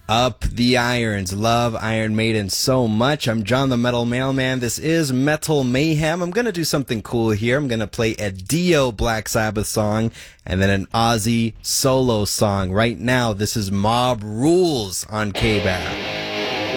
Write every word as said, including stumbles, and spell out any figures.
Up the irons. Love Iron Maiden so much. I'm John the Metal Mailman. This is Metal Mayhem. I'm going to do something cool here. I'm going to play a Dio Black Sabbath song and then an Ozzy solo song. Right now, this is Mob Rules on K-B A R.